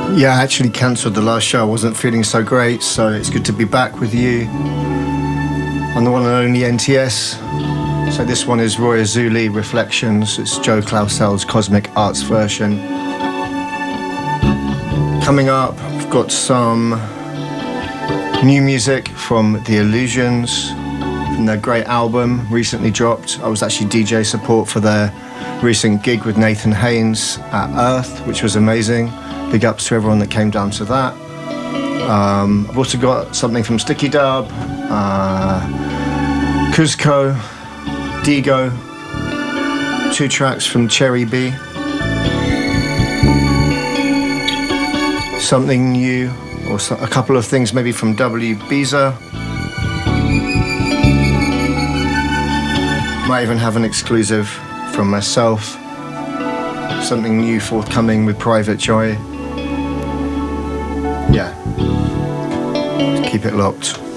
Yeah, I actually cancelled the last show. I wasn't feeling so great, so it's good to be back with you on the one and only NTS. So this one is Roy Azuli, Reflections. It's Joe Clausel's Cosmic Arts version. Coming up, I've got some new music from The Illusions, from their great album, recently dropped. I was actually DJ support for their recent gig with Nathan Haynes at Earth, which was amazing. Big ups to everyone that came down to that. I've also got something from Sticky Dub, Cuzco, Digo, 2 tracks from Cherry B. Something new, or a couple of things maybe from W. Beezer. Might even have an exclusive from myself. Something new forthcoming with Private Joy. Yeah, keep it locked.